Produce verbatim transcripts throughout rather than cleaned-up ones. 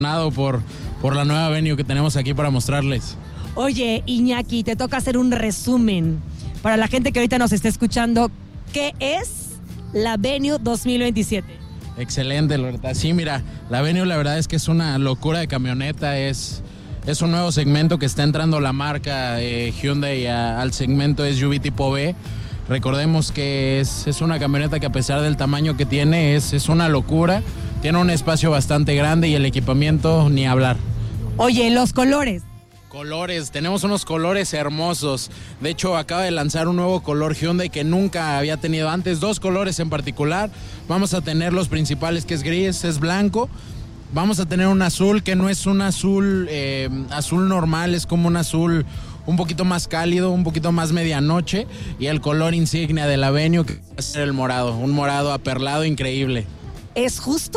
por, por la nueva venue que tenemos aquí para mostrarles. Oye, Iñaki, te toca hacer un resumen para la gente que ahorita nos está escuchando. ¿Qué es la Venue dos mil veintisiete? Excelente, Loreta. Sí, mira, la Venue la verdad es que es una locura de camioneta, es, es un nuevo segmento que está entrando la marca eh, Hyundai a, al segmento S U V tipo B. Recordemos que es, es una camioneta que a pesar del tamaño que tiene es, es una locura, tiene un espacio bastante grande y el equipamiento ni hablar. Oye, los colores. Colores, tenemos unos colores hermosos. De hecho, acaba de lanzar un nuevo color Hyundai que nunca había tenido antes, dos colores en particular. Vamos a tener los principales, que es gris, es blanco. Vamos a tener un azul que no es un azul eh, azul normal, es como un azul un poquito más cálido, un poquito más medianoche. Y el color insignia de la Venue, que va a ser el morado, un morado aperlado increíble. ¿Es justo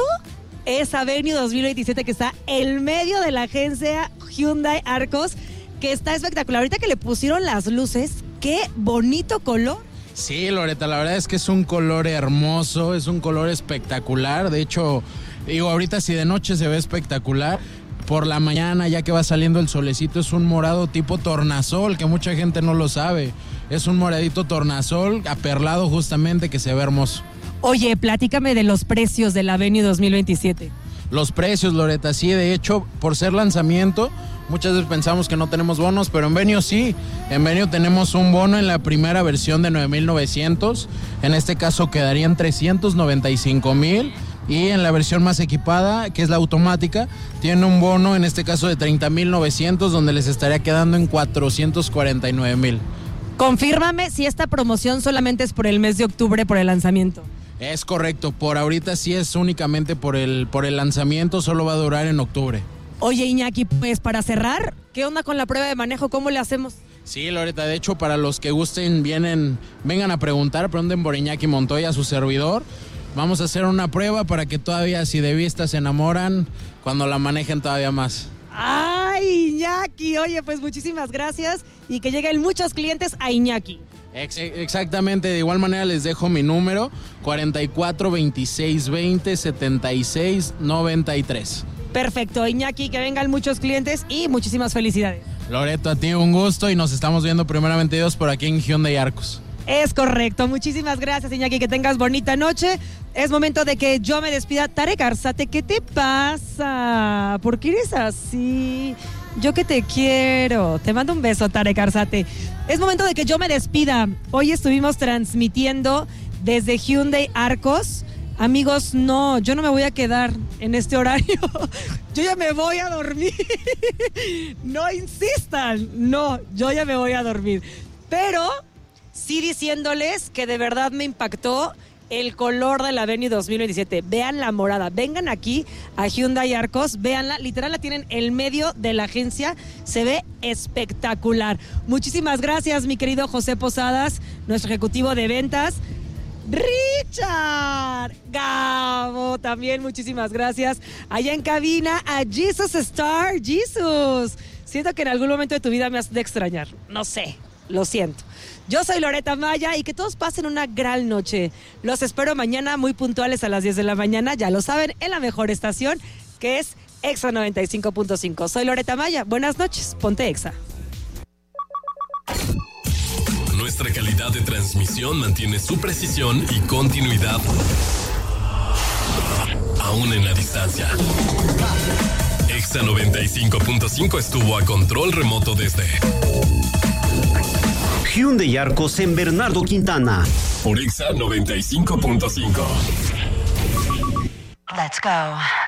esa Venue dos mil veintisiete que está en medio de la agencia Hyundai Arcos, que está espectacular? Ahorita que le pusieron las luces, qué bonito color. Sí, Loreta, la verdad es que es un color hermoso, es un color espectacular. De hecho, digo, ahorita si de noche se ve espectacular, por la mañana, ya que va saliendo el solecito, es un morado tipo tornasol, que mucha gente no lo sabe. Es un moradito tornasol, aperlado justamente, que se ve hermoso. Oye, platícame de los precios de la Venue dos mil veintisiete. Los precios, Loreta, sí, de hecho, por ser lanzamiento, muchas veces pensamos que no tenemos bonos, pero en Venue sí. En Venue tenemos un bono en la primera versión de nueve mil novecientos, en este caso quedarían trescientos noventa y cinco mil, y en la versión más equipada, que es la automática, tiene un bono en este caso de treinta mil novecientos, donde les estaría quedando en cuatrocientos cuarenta y nueve mil. Confírmame si esta promoción solamente es por el mes de octubre, por el lanzamiento. Es correcto, por ahorita sí es únicamente por el, por el lanzamiento, solo va a durar en octubre. Oye, Iñaki, pues para cerrar, ¿qué onda con la prueba de manejo? ¿Cómo le hacemos? Sí, Loreta, de hecho, para los que gusten, vienen, vengan a preguntar, pregunten por Iñaki Montoya, su servidor. Vamos a hacer una prueba para que todavía, si de vista se enamoran, cuando la manejen todavía más. ¡Ay, Iñaki! Oye, pues muchísimas gracias y que lleguen muchos clientes a Iñaki. Ex- exactamente, de igual manera les dejo mi número, cuarenta y cuatro, veintiséis, veinte, setenta y seis, noventa y tres. Perfecto, Iñaki, que vengan muchos clientes y muchísimas felicidades. Loreto, a ti un gusto y nos estamos viendo primeramente Dios por aquí en Hyundai Arcos. Es correcto, muchísimas gracias, Iñaki, que tengas bonita noche. Es momento de que yo me despida. Tarek Arzate, ¿qué te pasa? ¿Por qué eres así? Yo que te quiero. Te mando un beso, Tarek Arzate. Es momento de que yo me despida. Hoy estuvimos transmitiendo desde Hyundai Arcos. Amigos, no, yo no me voy a quedar en este horario. Yo ya me voy a dormir. No insistan. No, yo ya me voy a dormir. Pero sí diciéndoles que de verdad me impactó el color de la Venue dos mil veintisiete. Vean la morada. Vengan aquí a Hyundai Arcos. Véanla. Literal la tienen en medio de la agencia. Se ve espectacular. Muchísimas gracias, mi querido José Posadas, nuestro ejecutivo de ventas. Richard Gabo, también muchísimas gracias. Allá en cabina a Jesus Star. Jesus, siento que en algún momento de tu vida me has de extrañar. No sé, lo siento. Yo soy Loreta Maya y que todos pasen una gran noche. Los espero mañana muy puntuales a las diez de la mañana, ya lo saben, en la mejor estación, que es Exa noventa y cinco punto cinco. Soy Loreta Maya, buenas noches, ponte Exa. Nuestra calidad de transmisión mantiene su precisión y continuidad aún en la distancia. Exa noventa y cinco punto cinco estuvo a control remoto desde Hyundai Arcos en Bernardo Quintana. Por Exa noventa y cinco punto cinco. Let's go.